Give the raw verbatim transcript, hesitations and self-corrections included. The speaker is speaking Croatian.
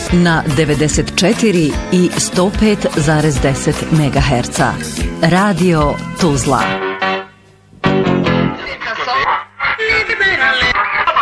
na devedeset četiri i sto pet zarez deset megaherca. Radio Tuzla.